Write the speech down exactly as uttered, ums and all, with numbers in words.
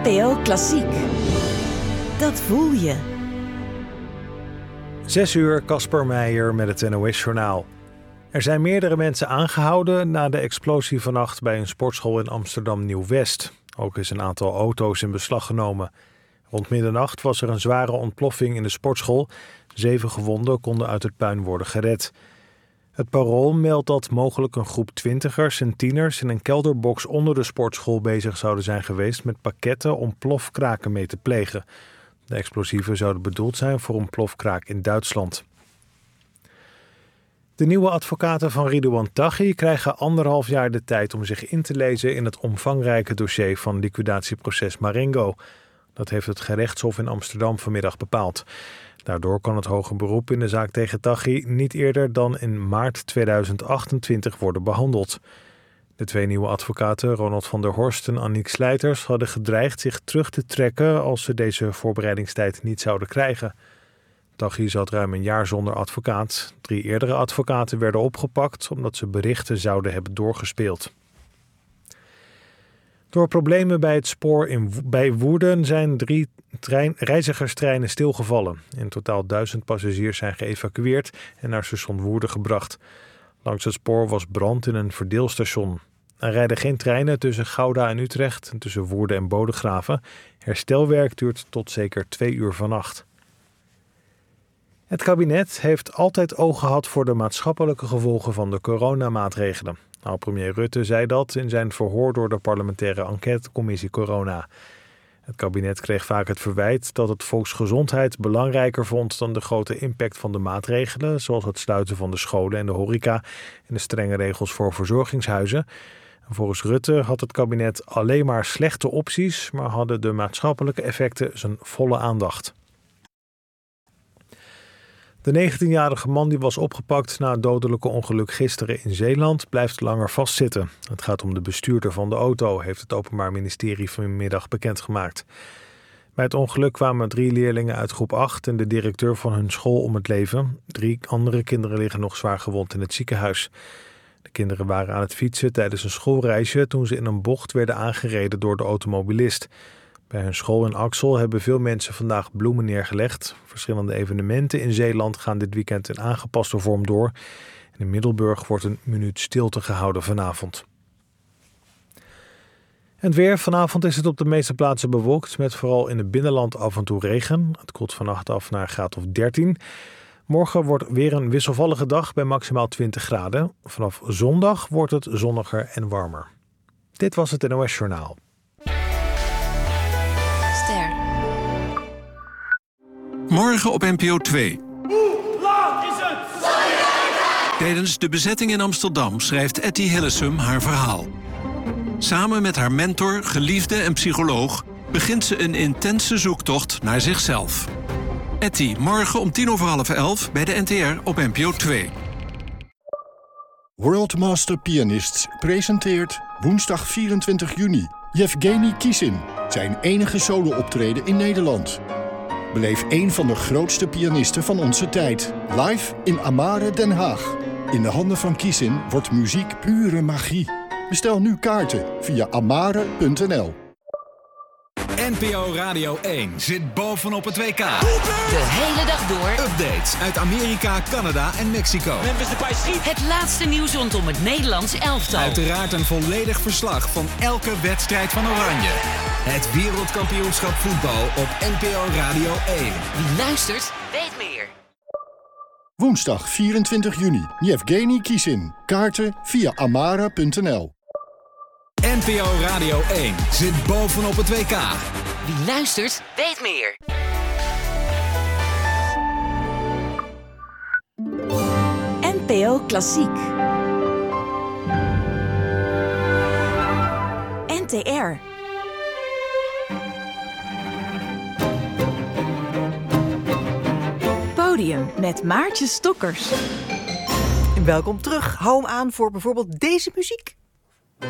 N P O Klassiek. Dat voel je. Zes uur, Casper Meijer met het N O S-journaal. Er zijn meerdere mensen aangehouden na de explosie vannacht bij een sportschool in Amsterdam Nieuw-West. Ook is een aantal auto's in beslag genomen. Rond middernacht was er een zware ontploffing in de sportschool. Zeven gewonden konden uit het puin worden gered. Het Parool meldt dat mogelijk een groep twintigers en tieners in een kelderbox onder de sportschool bezig zouden zijn geweest met pakketten om plofkraken mee te plegen. De explosieven zouden bedoeld zijn voor een plofkraak in Duitsland. De nieuwe advocaten van Ridouan Taghi krijgen anderhalf jaar de tijd om zich in te lezen in het omvangrijke dossier van liquidatieproces Marengo. Dat heeft het gerechtshof in Amsterdam vanmiddag bepaald. Daardoor kan het hoger beroep in de zaak tegen Taghi niet eerder dan in maart tweeduizend achtentwintig worden behandeld. De twee nieuwe advocaten, Ronald van der Horst en Aniek Slijters, hadden gedreigd zich terug te trekken als ze deze voorbereidingstijd niet zouden krijgen. Taghi zat ruim een jaar zonder advocaat. Drie eerdere advocaten werden opgepakt omdat ze berichten zouden hebben doorgespeeld. Door problemen bij het spoor in, bij Woerden zijn drie trein, reizigerstreinen stilgevallen. In totaal duizend passagiers zijn geëvacueerd en naar station Woerden gebracht. Langs het spoor was brand in een verdeelstation. Er rijden geen treinen tussen Gouda en Utrecht en tussen Woerden en Bodegraven. Herstelwerk duurt tot zeker twee uur vannacht. Het kabinet heeft altijd oog gehad voor de maatschappelijke gevolgen van de coronamaatregelen. Oud-premier Rutte zei dat in zijn verhoor door de parlementaire enquêtecommissie Corona. Het kabinet kreeg vaak het verwijt dat het volksgezondheid belangrijker vond dan de grote impact van de maatregelen, zoals het sluiten van de scholen en de horeca en de strenge regels voor verzorgingshuizen. Volgens Rutte had het kabinet alleen maar slechte opties, maar hadden de maatschappelijke effecten zijn volle aandacht. De negentienjarige man die was opgepakt na het dodelijke ongeluk gisteren in Zeeland blijft langer vastzitten. Het gaat om de bestuurder van de auto, heeft het Openbaar Ministerie vanmiddag bekendgemaakt. Bij het ongeluk kwamen drie leerlingen uit groep acht en de directeur van hun school om het leven. Drie andere kinderen liggen nog zwaar gewond in het ziekenhuis. De kinderen waren aan het fietsen tijdens een schoolreisje toen ze in een bocht werden aangereden door de automobilist. Bij hun school in Axel hebben veel mensen vandaag bloemen neergelegd. Verschillende evenementen in Zeeland gaan dit weekend in aangepaste vorm door. En in Middelburg wordt een minuut stilte gehouden vanavond. En het weer. Vanavond is het op de meeste plaatsen bewolkt, met vooral in het binnenland af en toe regen. Het koelt vannacht af naar een graad of dertien. Morgen wordt weer een wisselvallige dag bij maximaal twintig graden. Vanaf zondag wordt het zonniger en warmer. Dit was het N O S-journaal. Morgen op N P O twee. Hoe laat is het? Tijdens de bezetting in Amsterdam schrijft Etty Hillesum haar verhaal. Samen met haar mentor, geliefde en psycholoog begint ze een intense zoektocht naar zichzelf. Etty, morgen om tien over half elf bij de N T R op N P O twee. World Master Pianists presenteert woensdag vierentwintig juni Yevgeny Kissin, zijn enige solo-optreden in Nederland. Beleef een van de grootste pianisten van onze tijd. Live in Amare, Den Haag. In de handen van Kissin wordt muziek pure magie. Bestel nu kaarten via amare punt n l. N P O Radio één zit bovenop het W K. De hele dag door. Updates uit Amerika, Canada en Mexico. Memphis Depay schiet. Het laatste nieuws rondom het Nederlands elftal. Uiteraard een volledig verslag van elke wedstrijd van Oranje. Het wereldkampioenschap voetbal op N P O Radio één. Wie luistert, weet meer. Woensdag vierentwintig juni. Yevgeny Kissin. Kaarten via amare punt n l. N P O Radio één zit bovenop het W K. Wie luistert, weet meer. N P O Klassiek. N T R. Podium met Maartje Stokkers. Welkom terug. Hou hem aan voor bijvoorbeeld deze muziek.